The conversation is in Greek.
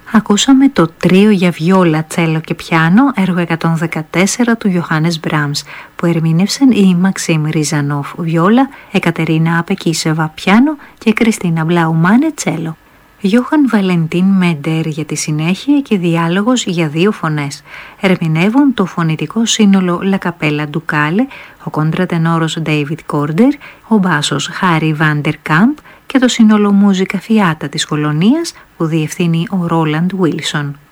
Ακούσαμε το τρίο για βιόλα, τσέλο και πιάνο, έργο 114 του Ιωάννης Μπράμς, που ερμήνευσαν η Μαξίμ Ριζανόφ βιόλα, Εκατερίνα Απεκίσεβα πιάνο και Κριστίνα Μπλαουμάνε τσέλο. Γιώχαν Βαλεντίν Μέντερ για τη συνέχεια και διάλογος για δύο φωνές. Ερμηνεύουν το φωνητικό σύνολο La Capella Ducale, ο κόντρατενόρος David Corder, ο μπάσος Harry Vander Kamp και το σύνολο Musica Fiata της Κολονίας που διευθύνει ο Roland Wilson.